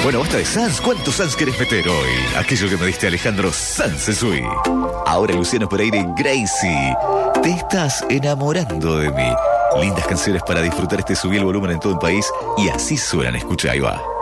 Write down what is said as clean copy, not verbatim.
Bueno, basta de Sanz. ¿Cuántos Sanz querés meter hoy? Aquello que me diste, Alejandro Sanz Sui. Ahora Luciano Pereira y Gracie. Te estás enamorando de mí. Lindas canciones para disfrutar. Subí el volumen en todo el país y así suenan. Escucha, ahí va.